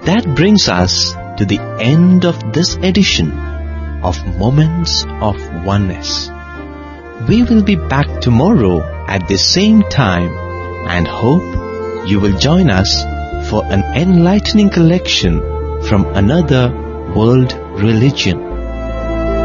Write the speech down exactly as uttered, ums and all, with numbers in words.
That brings us to the end of this edition of Moments of Oneness. We will be back tomorrow at the same time and hope you will join us for an enlightening collection from another world religion.